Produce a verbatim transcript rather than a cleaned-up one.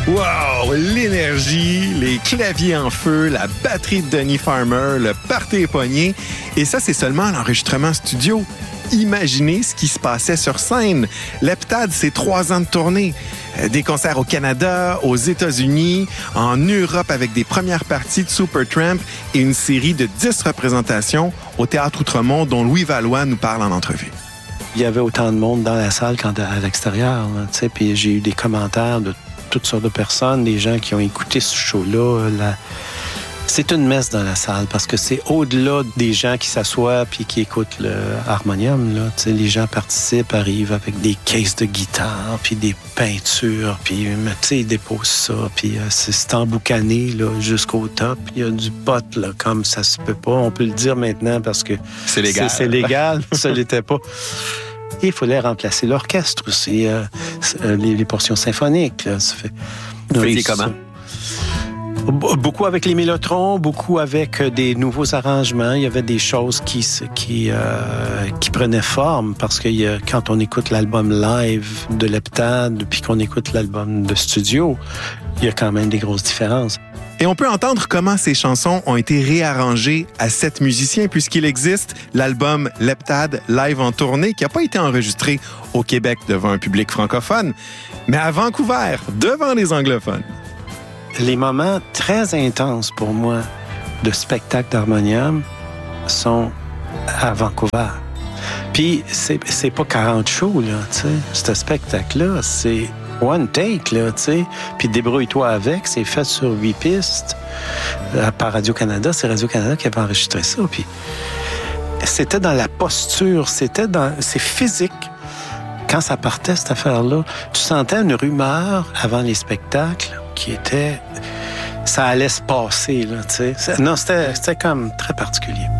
Wow! L'énergie, les claviers en feu, la batterie de Denis Farmer, le party est pogné. Et ça, c'est seulement l'enregistrement studio. Imaginez ce qui se passait sur scène. Leptade, c'est trois ans de tournée. Des concerts au Canada, aux États-Unis, en Europe avec des premières parties de Supertramp et une série de dix représentations au Théâtre Outremont dont Louis Valois nous parle en entrevue. Il y avait autant de monde dans la salle qu'à l'extérieur. Puis j'ai eu des commentaires de toutes sortes de personnes, des gens qui ont écouté ce show-là. La... C'est une messe dans la salle parce que c'est au-delà des gens qui s'assoient puis qui écoutent le harmonium. Là. Les gens participent, arrivent avec des caisses de guitare puis des peintures, puis ils déposent ça, puis euh, c'est emboucané là, jusqu'au top. Il y a du pot là, comme ça se peut pas. On peut le dire maintenant parce que c'est légal. C'est, c'est légal, ça l'était pas. Et il fallait remplacer l'orchestre aussi, euh, les, les portions symphoniques. Là, ça fait... Vous faisiez comment? Beaucoup avec les mélotrons, beaucoup avec des nouveaux arrangements. Il y avait des choses qui, qui, euh, qui prenaient forme parce que y a, quand on écoute l'album live de Leptade puis qu'on écoute l'album de studio, il y a quand même des grosses différences. Et on peut entendre comment ces chansons ont été réarrangées à sept musiciens puisqu'il existe l'album Leptade live en tournée qui n'a pas été enregistré au Québec devant un public francophone, mais à Vancouver, devant les anglophones. Les moments très intenses pour moi de spectacle d'harmonium sont à Vancouver. Puis c'est, c'est pas quarante shows, là, tu sais. Ce spectacle-là, c'est one take, là, tu sais. Puis débrouille-toi avec, c'est fait sur huit pistes. Par Radio-Canada, c'est Radio-Canada qui avait enregistré ça. Puis c'était dans la posture, c'était dans... C'est physique. Quand ça partait, cette affaire-là, tu sentais une rumeur avant les spectacles qui était... Ça allait se passer, là, tu sais. Non, c'était, c'était comme très particulier.